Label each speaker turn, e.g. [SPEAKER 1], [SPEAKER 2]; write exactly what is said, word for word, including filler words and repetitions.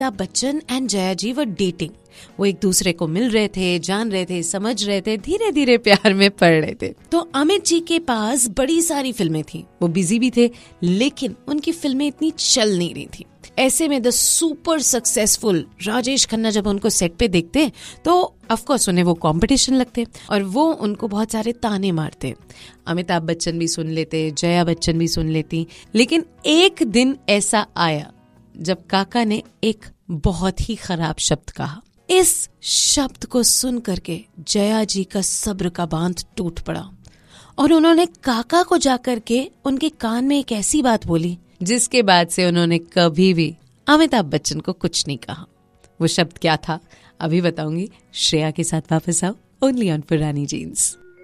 [SPEAKER 1] Amitabh Bachchan and Jaya ji were dating. वो एक दूसरे को मिल रहे थे, जान रहे थे, समझ रहे थे, धीरे धीरे प्यार में पड़ रहे थे। तो अमित जी के पास बड़ी सारी फिल्में थी, वो बिजी भी थे, लेकिन उनकी फिल्में इतनी चल नहीं रही थी। ऐसे में the super successful Rajesh Khanna जब उनको सेट पे देखते तो ऑफ कोर्स उन्हें वो कंपटीशन लगते और वो उनको बहुत सारे ताने मारते। अमिताभ बच्चन भी सुन लेते, जया बच्चन भी सुन लेती। लेकिन एक दिन ऐसा आया जब काका ने एक बहुत ही खराब शब्द कहा। इस शब्द को सुन करके जया जी का सब्र का बांध टूट पड़ा और उन्होंने काका को जाकर के उनके कान में एक ऐसी बात बोली जिसके बाद से उन्होंने कभी भी अमिताभ बच्चन को कुछ नहीं कहा। वो शब्द क्या था अभी बताऊंगी। श्रेया के साथ वापस आओ ओनली ऑन पुरानी जीन्स।